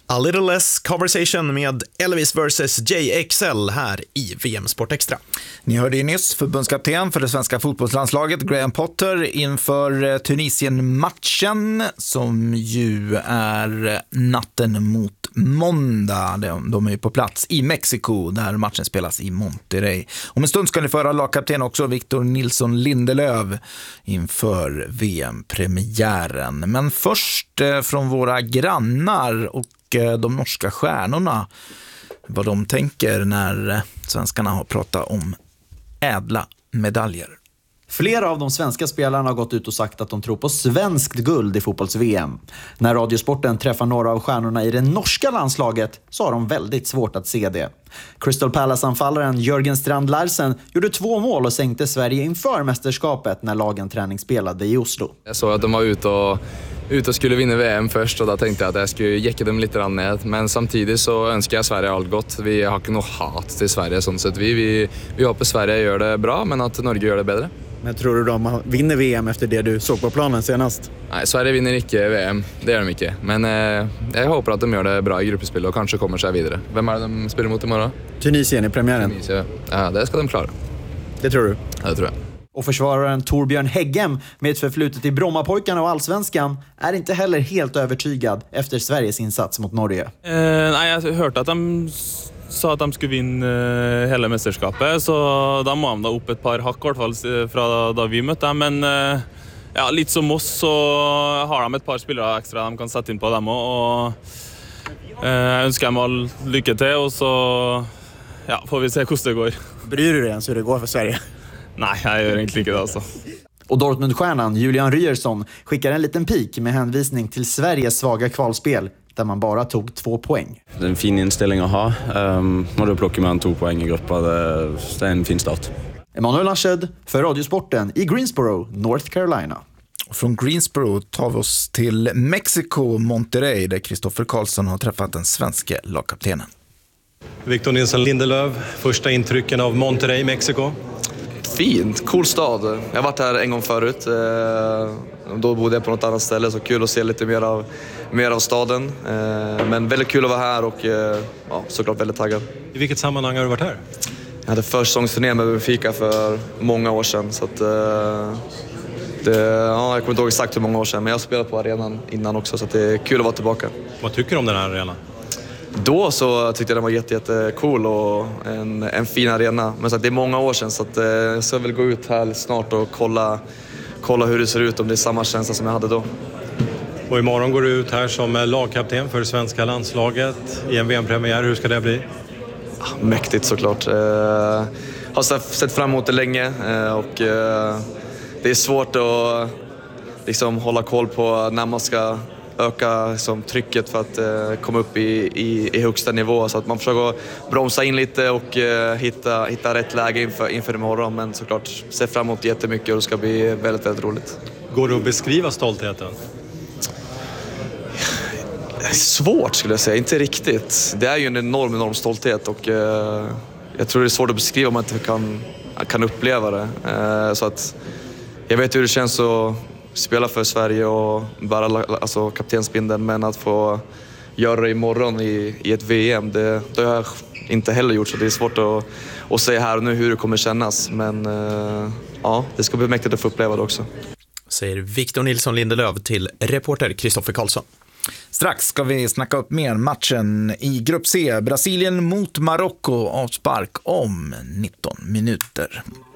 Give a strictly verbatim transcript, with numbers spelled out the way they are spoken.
A Little Less Conversation med Elvis versus J X L här i V M Sport Extra. Ni hörde ju nyss förbundskapten för det svenska fotbollslandslaget Graham Potter inför Tunisien-matchen som ju är natten mot måndag. De, de är ju på plats i Mexiko där matchen spelas i Monterrey. Om en stund ska ni föra lagkapten också Victor Nilsson Lindelöf inför V M-premiären. Men först eh, från våra grannar och de norska stjärnorna, vad de tänker när svenskarna har pratat om ädla medaljer. Flera av de svenska spelarna har gått ut och sagt att de tror på svenskt guld i fotbolls-V M. När Radiosporten träffar några av stjärnorna i det norska landslaget så har de väldigt svårt att se det. Crystal Palace-anfallaren Jörgen Strand Larsen gjorde två mål och sänkte Sverige inför mästerskapet när lagen träning spelade i Oslo. Jag såg att de var ute och, ute och skulle vinna V M först och då tänkte jag att jag skulle jäcka dem lite ned. Men samtidigt så önskar jag Sverige allt gott. Vi har inte något hat till Sverige sånt sätt. Vi, vi, vi hoppas Sverige gör det bra men att Norge gör det bättre. Men tror du de vinner V M efter det du såg på planen senast? Nej, Sverige vinner inte V M. Det gör de inte. Men eh, jag hoppas att de gör det bra i gruppespel och kanske kommer sig vidare. Vem är det de spelar mot imorgon? Tunisien i premiären. Tunisien. Ja, det ska de klara. Det tror du? Ja, det tror jag. Och försvararen Torbjörn Heggem med ett förflutet i Brommapojkarna och Allsvenskan är inte heller helt övertygad efter Sveriges insats mot Norge. Eh, nej, jag har hört att de sa att de skulle vinna uh, hela mästerskapet, så då må de da upp ett par hack i alla fall från då vi mötte dem, men uh, ja, lite som oss så har de ett par spelare extra de kan sätta in på dem och uh, jag önskar dem all lycka till och så ja, får vi se hur det går. Bryr du dig ens hur det går för Sverige? Nej, jag gör egentligen inte det alltså. Och Dortmund-stjärnan Julian Ryerson skickar en liten pik med hänvisning till Sveriges svaga kvalspel där man bara tog två poäng. Det är en fin inställning att ha. Um, och då plockar man två poäng i gruppen. Det, det är en fin start. Emanuel Lasched för Radiosporten i Greensboro, North Carolina. Från Greensboro tar vi oss till Mexiko, Monterrey, där Kristoffer Karlsson har träffat den svenska lagkaptenen. Victor Nilsson Lindelöf, första intrycken av Monterrey, Mexiko. Fint, cool stad. Jag har varit här en gång förut. Då bodde jag på något annat ställe, så kul att se lite mer av, mer av staden. Men väldigt kul att vara här och ja, såklart väldigt taggad. I vilket sammanhang har du varit här? Jag hade försäsongsturné med Benfica för många år sedan. Så att, det, ja, jag kommer inte ihåg exakt hur många år sedan, men jag har spelat på arenan innan också. Så att det är kul att vara tillbaka. Vad tycker du om den här arenan? Då så tyckte jag den var jätte, jätte cool och en, en fin arena. Men så att det är många år sedan, så att, jag ska väl gå ut här snart och kolla, kolla hur det ser ut, om det är samma känsla som jag hade då. Och imorgon går du ut här som lagkapten för svenska landslaget i en V M-premiär. Hur ska det bli? Ja, mäktigt såklart. Jag har sett fram emot det länge och det är svårt att liksom hålla koll på när man ska öka liksom, trycket för att eh, komma upp i, i, i högsta nivå, så att man försöker bromsa in lite och eh, hitta, hitta rätt läge inför, inför imorgon, men såklart ser fram emot jättemycket och det ska bli väldigt, väldigt roligt. Går det att beskriva stoltheten? Svårt skulle jag säga, inte riktigt. Det är ju en enorm, enorm stolthet och eh, jag tror det är svårt att beskriva om man inte kan, kan uppleva det. Eh, så att jag vet hur det känns att spela för Sverige och bara alltså, kaptensbindeln, men att få göra det imorgon i, i ett V M, det, det har jag inte heller gjort, så det är svårt att, att säga här och nu hur det kommer kännas, men eh, ja, det ska bli mäktigt att få uppleva det också. Säger Victor Nilsson Lindelöf till reporter Kristoffer Karlsson. Strax ska vi snacka upp mer matchen i grupp C. Brasilien mot Marocko, avspark om nitton minuter.